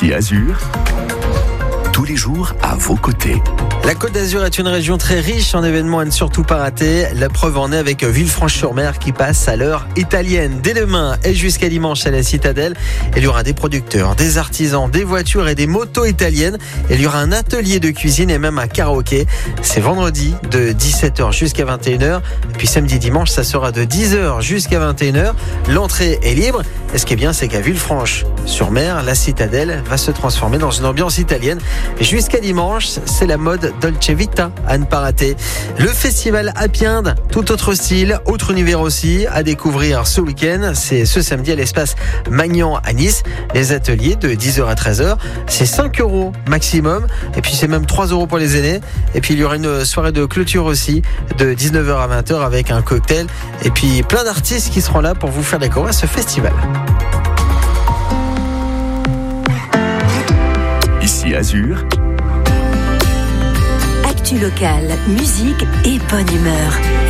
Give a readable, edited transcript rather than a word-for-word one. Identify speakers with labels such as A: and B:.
A: Ici Azur, tous les jours à vos côtés.
B: La Côte d'Azur est une région très riche en événements à ne surtout pas rater. La preuve en est avec Villefranche-sur-Mer qui passe à l'heure italienne. Dès demain et jusqu'à dimanche à la Citadelle, il y aura des producteurs, des artisans, des voitures et des motos italiennes. Il y aura un atelier de cuisine et même un karaoké. C'est vendredi de 17h jusqu'à 21h. Et puis samedi, dimanche, ça sera de 10h jusqu'à 21h. L'entrée est libre. Et ce qui est bien, c'est qu'à Villefranche-sur-Mer, la Citadelle va se transformer dans une ambiance italienne. Et jusqu'à dimanche, c'est la mode Dolce Vita à ne pas rater. Le festival Happy End, tout autre style, autre univers aussi, à découvrir ce week-end. C'est ce samedi à l'espace Magnan à Nice. Les ateliers de 10h à 13h, c'est 5 € maximum. Et puis c'est même 3 € pour les aînés. Et puis il y aura une soirée de clôture aussi, de 19h à 20h avec un cocktail. Et puis plein d'artistes qui seront là pour vous faire découvrir ce festival.
A: Ici Azur,
C: Actu locale, musique et bonne humeur.